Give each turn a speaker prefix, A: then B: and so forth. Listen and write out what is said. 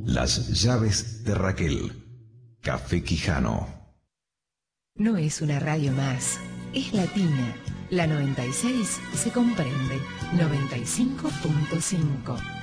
A: Las llaves de Raquel. Café Quijano.
B: No es una radio más, es latina. La 96 se comprende. 95.5.